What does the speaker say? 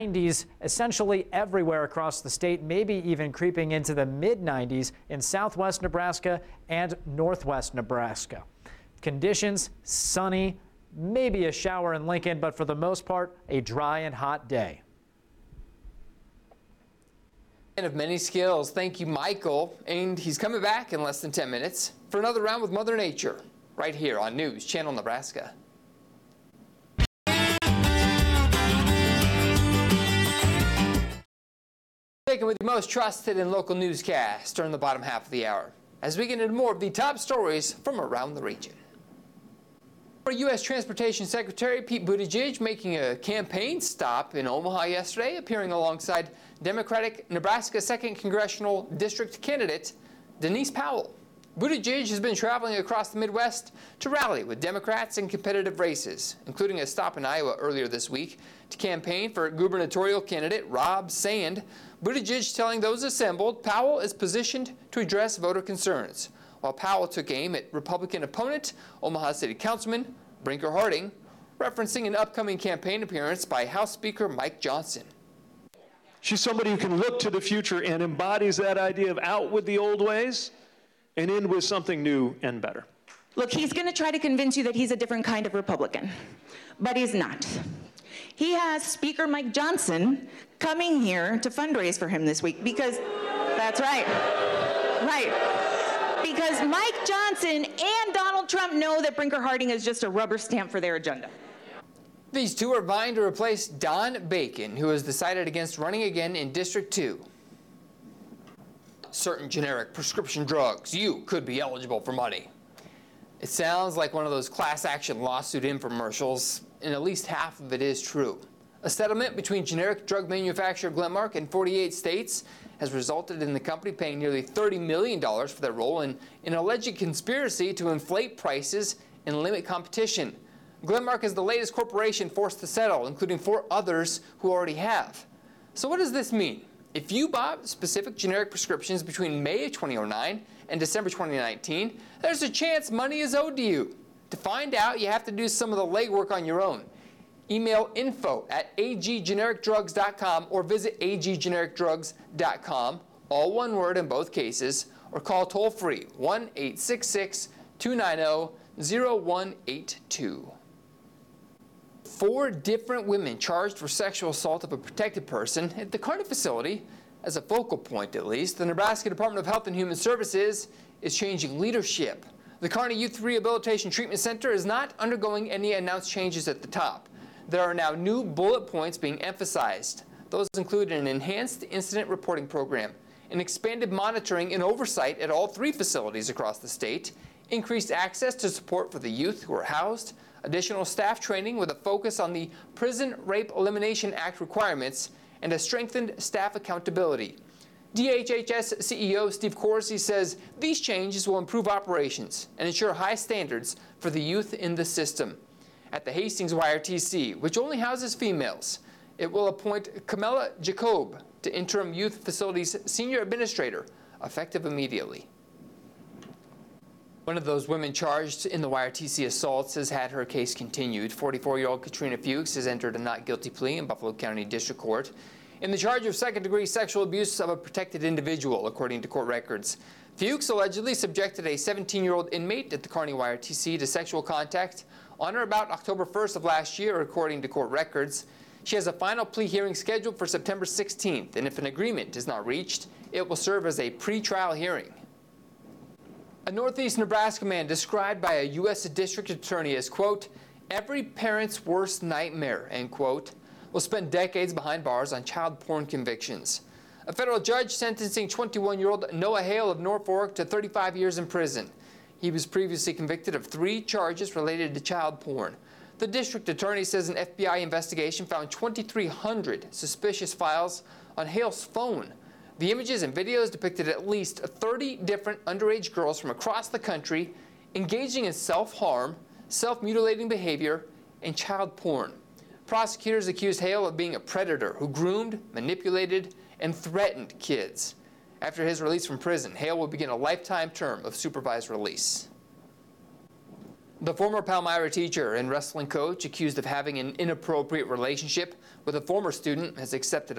90s essentially everywhere across the state, maybe even creeping into the mid-90s in southwest Nebraska and northwest Nebraska. Conditions sunny, maybe a shower in Lincoln, but for the most part, a dry and hot day. And of many skills, thank you, Michael. And he's coming back in less than 10 minutes for another round with Mother Nature, right here on News Channel Nebraska. Taking with the most trusted and local newscast during the bottom half of the hour, as we get into more of the top stories from around the region. U.S. Transportation Secretary Pete Buttigieg making a campaign stop in Omaha yesterday, appearing alongside Democratic Nebraska 2nd Congressional District candidate Denise Powell. Buttigieg has been traveling across the Midwest to rally with Democrats in competitive races, including a stop in Iowa earlier this week to campaign for gubernatorial candidate Rob Sand. Buttigieg telling those assembled Powell is positioned to address voter concerns, while Powell took aim at Republican opponent, Omaha City Councilman Brinker Harding, referencing an upcoming campaign appearance by House Speaker Mike Johnson. She's somebody who can look to the future and embodies that idea of out with the old ways and in with something new and better. Look, he's going to try to convince you that he's a different kind of Republican, but he's not. He has Speaker Mike Johnson coming here to fundraise for him this week because, that's right, because Mike Johnson and Donald Trump know that Brinker Harding is just a rubber stamp for their agenda. These two are vying to replace Don Bacon, who has decided against running again in District 2. Certain generic prescription drugs, you could be eligible for money. It sounds like one of those class action lawsuit infomercials, and at least half of it is true. A settlement between generic drug manufacturer Glenmark and 48 states has resulted in the company paying nearly $30 million for their role in an alleged conspiracy to inflate prices and limit competition. Glenmark is the latest corporation forced to settle, including 4 others who already have. So what does this mean? If you bought specific generic prescriptions between May of 2009 and December 2019, there's a chance money is owed to you. To find out, you have to do some of the legwork on your own. Email info@aggenericdrugs.com or visit aggenericdrugs.com, all one word in both cases, or call toll-free 1-866-290-0182. 4 different women charged for sexual assault of a protected person at the Kearney facility. As a focal point, at least, the Nebraska Department of Health and Human Services is changing leadership. The Kearney Youth Rehabilitation Treatment Center is not undergoing any announced changes at the top. There are now new bullet points being emphasized. Those include an enhanced incident reporting program, an expanded monitoring and oversight at all 3 facilities across the state, increased access to support for the youth who are housed, additional staff training with a focus on the Prison Rape Elimination Act requirements, and a strengthened staff accountability. DHHS CEO Steve Corsi says these changes will improve operations and ensure high standards for the youth in the system. At the Hastings YRTC, which only houses females, it will appoint Camilla Jacob to interim youth facilities senior administrator, effective immediately. One of those women charged in the YRTC assaults has had her case continued. 44-year-old Katrina Fuchs has entered a not guilty plea in Buffalo County District Court in the charge of second-degree sexual abuse of a protected individual, according to court records. Fuchs allegedly subjected a 17-year-old inmate at the Kearney YRTC to sexual contact on or about October 1st of last year, according to court records. She has a final plea hearing scheduled for September 16th, and if an agreement is not reached, it will serve as a pre-trial hearing. A Northeast Nebraska man described by a U.S. district attorney as, quote, every parent's worst nightmare, end quote, will spend decades behind bars on child porn convictions. A federal judge sentencing 21-year-old Noah Hale of Norfolk to 35 years in prison. He was previously convicted of 3 charges related to child porn. The district attorney says an FBI investigation found 2,300 suspicious files on Hale's phone. The images and videos depicted at least 30 different underage girls from across the country engaging in self-harm, self-mutilating behavior, and child porn. Prosecutors accused Hale of being a predator who groomed, manipulated, and threatened kids. After his release from prison, Hale will begin a lifetime term of supervised release. The former Palmyra teacher and wrestling coach accused of having an inappropriate relationship with a former student has accepted a